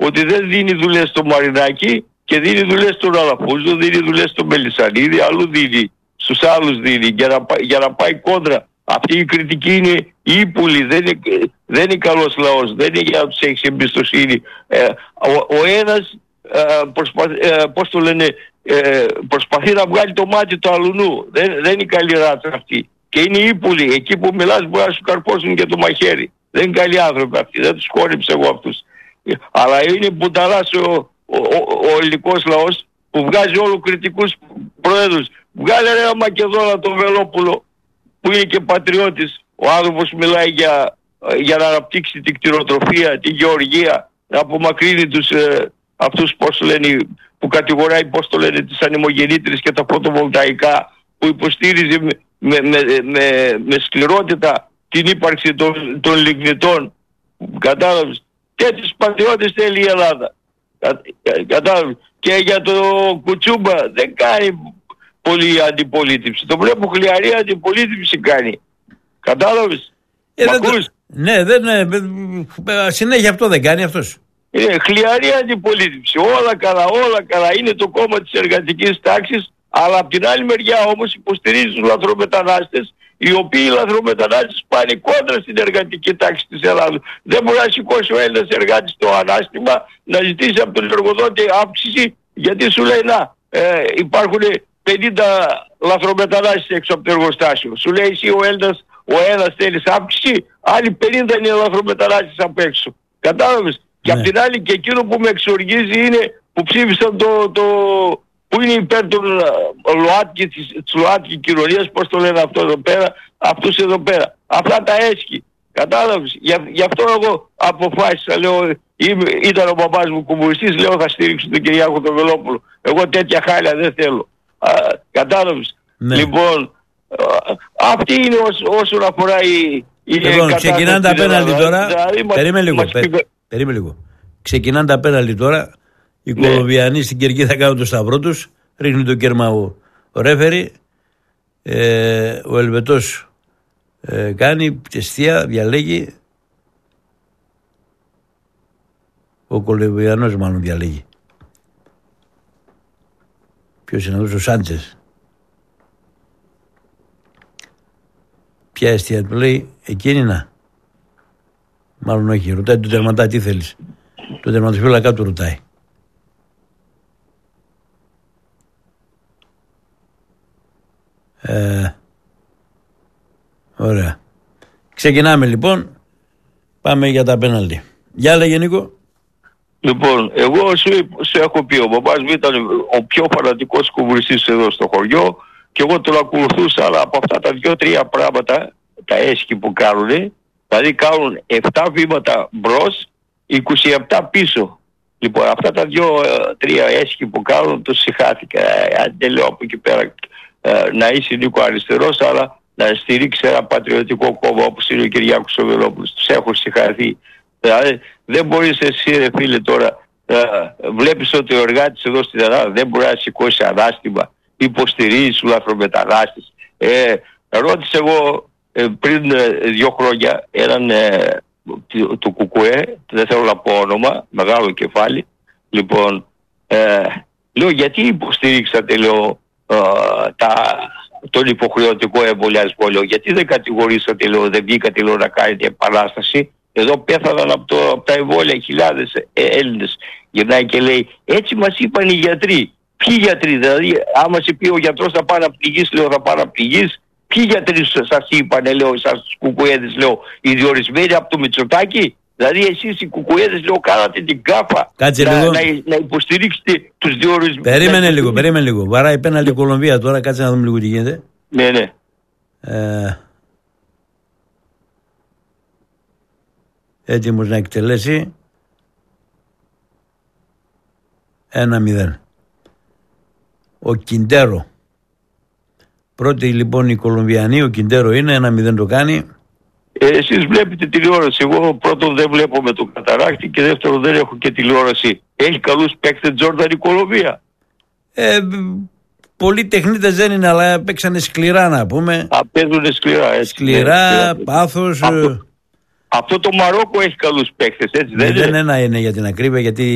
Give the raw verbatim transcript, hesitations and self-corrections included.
ότι δεν δίνει δουλειές στο Μαρινάκι και δίνει δουλειές στον Αλαφούζο, δίνει δουλειές στον Μελισσανίδη, αλλού δίνει, στους άλλους δίνει για να, για να πάει κόντρα. Αυτή η κριτική είναι ύπουλη, δεν είναι, δεν είναι καλός λαός, δεν είναι για να τους έχεις εμπιστοσύνη. Ε, ο, ο ένας ε, προσπαθ, ε, πώς το λένε, ε, προσπαθεί να βγάλει το μάτι του αλουνού. Δεν, δεν είναι καλή ράτσα αυτή. Και είναι ύπουλοι. Εκεί που μιλάς μπορεί να σου καρπώσουν και το μαχαίρι. Δεν είναι καλοί άνθρωποι αυτοί. Δεν τους χόρυψε εγώ αυτούς. Αλλά είναι μπουταλάς ο, ο, ο, ο ελληνικός λαός που βγάζει όλους κριτικούς προέδρους. Βγάλε ρε Μακεδόνα τον Βελόπουλο που είναι και πατριώτης. Ο άνθρωπος μιλάει για, για να αναπτύξει την κτηνοτροφία, την γεωργία, να απομακρύνει τους ε, αυτούς πώς λένε, που κατηγοράει πώς το λένε τις ανεμογεννήτρες και τα φωτοβολταϊκά, που υποστήριζε με, με, με, με, με σκληρότητα την ύπαρξη των, των λιγνητών. Κατάλαβες. Τέτοιους πατριώτες θέλει η Ελλάδα. Κα, κατάλαβες. Και για το Κουτσούμπα δεν κάνει πολύ αντιπολίτευση. Το βλέπω χλιαρή αντιπολίτευση κάνει. Κατάλαβες. Ε, δεν το... Ναι, δεν, ναι, συνέχεια αυτό δεν κάνει αυτός. Είναι χλιαρή αντιπολίτευση. Όλα καλά, όλα καλά. Είναι το κόμμα της εργατικής τάξης, αλλά από την άλλη μεριά όμως υποστηρίζει τους λαθρομετανάστες, οι οποίοι λαθρομετανάστες πάνε κόντρα στην εργατική τάξη της Ελλάδας. Δεν μπορεί να σηκώσει ο Έλληνας εργάτης το ανάστημα να ζητήσει από τον εργοδότη αύξηση, γιατί σου λέει να ε, υπάρχουν πενήντα λαθρομετανάστες έξω από το εργοστάσιο. Σου λέει εσύ ο Έλληνας, ο ένας θέλεις αύξηση, άλλοι πενήντα είναι λαθρομετανάστες από έξω. Κατάλαβες. Και Ναι. απ' την άλλη και εκείνο που με εξοργίζει είναι που ψήφισαν το, το που είναι υπέρ των ΛΟΑΤΚΙ, της, της ΛΟΑΤΚΙ κοινωνίας, πώς το λένε αυτό εδώ πέρα, αυτούς εδώ πέρα. Αυτά τα έσχη. Κατάλαβες. Γι' γι' αυτό εγώ αποφάσισα, λέω, είμαι, ήταν ο μπαμπάς μου κομμουνιστής, λέω θα στήριξω τον Κυριάκο τον Βελόπουλο. Εγώ τέτοια χάλια δεν θέλω. Α, κατάλαβες. Ναι. Λοιπόν, α, αυτή είναι όσο, όσον αφορά η... η Λοιπόν, ξεκινάνε τα πέναλτι τώρα. Δηλαδή, Περίμενε λίγο. μας Πε, πιβε... περίμενε λίγο. Ξεκινάνε τα πέναλτι τώρα. Οι ναι. Κολομβιανοί στην κερκίδα κάνουν το σταυρό τους. Ρίχνει το κέρμα ο, ο ρέφερι. Ε, ο Ελβετός ε, κάνει τεστία, διαλέγει. Ο Κολομβιανός μάλλον διαλέγει. Ποιος είναι αυτός, ο Σάντσες. Ποια αιστεία του λέει, εκείνη να. Μάλλον όχι, ρωτάει τον τερματά τι θέλεις. Το τερματοφύλακα του ρωτάει. Ε, ωραία. Ξεκινάμε λοιπόν. Πάμε για τα πέναλτι. Γεια λέγε Νίκο. Λοιπόν, εγώ σου, σου έχω πει, ο μπαμπάς μου ήταν ο πιο φανατικός κομμουνιστής εδώ στο χωριό και εγώ τον ακολουθούσα, αλλά από αυτά τα δύο-τρία πράγματα, τα έσχη που κάνουν, δηλαδή κάνουν επτά βήματα μπρος, είκοσι επτά πίσω. Λοιπόν, αυτά τα δύο-τρία έσχη που κάνουν, τους συχάθηκα. Αν δεν λέω από εκεί πέρα να είσαι Νίκο αριστερός, αλλά να στηρίξει ένα πατριωτικό κόμμα όπως είναι ο Κυριάκος ο Βελόπουλος. Τους έχω συγχαθεί. Δηλαδή δεν μπορείς εσύ ρε φίλε τώρα, ε, βλέπεις ότι ο εργάτης εδώ στην Ελλάδα δεν μπορεί να σηκώσει ανάστημα, υποστηρίζει τους λαθρομετανάστες. Ε, ρώτησα εγώ ε, πριν ε, δύο χρόνια έναν ε, του, του Κουκουέ, δεν θέλω να πω όνομα, μεγάλο κεφάλι. Λοιπόν, ε, λέω γιατί υποστηρίξατε, λέω, ε, τα, τον υποχρεωτικό εμβολιασμό, λέω, γιατί δεν κατηγορήσατε, λέω, δεν βγήκατε, λέω, να κάνετε επανάσταση. Εδώ πέθαναν από, το, από τα εμβόλια χιλιάδες Έλληνες. Γυρνάει και λέει, έτσι μας είπαν οι γιατροί. Ποιοι γιατροί, δηλαδή, άμα σε πει ο γιατρός θα πάει να πληγείς, λέω, θα πάει να πληγείς. Ποιοι γιατροί σας είπανε, λέω, εσάς τους κουκουέδες, λέω, οι διορισμένοι από το Μητσοτάκη. Δηλαδή εσείς οι κουκουέδες, λέω, κάνατε την κάφα Κάτσε να, λίγο. να, να υποστηρίξετε τους διορισμένους. Περίμενε λίγο, περίμενε λίγο. Βαράει πέναλτι η Κολομβία τώρα, κάτσε να δούμε λίγο τι γίνεται. Ναι, ναι. Ε, έτοιμος να εκτελέσει. Ένα μηδέν. Ο Κιντέρο. Πρώτη λοιπόν η Κολομβιανή, ο Κιντέρο είναι, ένα μηδέν το κάνει. Ε, εσείς βλέπετε τηλεόραση. Εγώ πρώτον δεν βλέπω με το καταράκτη και δεύτερον δεν έχω και τηλεόραση. Έχει καλούς παίκτες Τζόρνταν η Κολομβία. Ε, πολλοί τεχνίτες δεν είναι, αλλά παίξανε σκληρά να πούμε. Α, παίζουνε σκληρά, έτσι. Σκληρά, σκληρά. πάθος. Αυτό, αυτό το Μαρόκο έχει καλούς παίκτες, έτσι δεν, δεν είναι. ένα είναι για την ακρίβεια, γιατί